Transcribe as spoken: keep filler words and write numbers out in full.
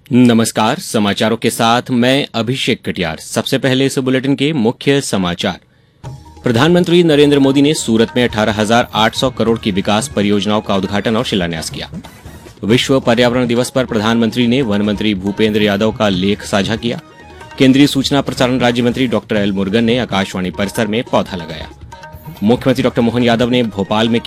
नमस्कार, समाचारों के साथ मैं अभिषेक कटियार। सबसे पहले इस बुलेटिन के मुख्य समाचार। प्रधानमंत्री नरेंद्र मोदी ने सूरत में अठारह हजार आठ सौ करोड़ की विकास परियोजनाओं का उद्घाटन और शिलान्यास किया। विश्व पर्यावरण दिवस पर प्रधानमंत्री ने वन मंत्री भूपेंद्र यादव का लेख साझा किया। केंद्रीय सूचना प्रसारण राज्य मंत्री डॉक्टर एल मुरुगन ने आकाशवाणी परिसर में पौधा लगाया। मुख्यमंत्री डॉक्टर मोहन यादव ने भोपाल में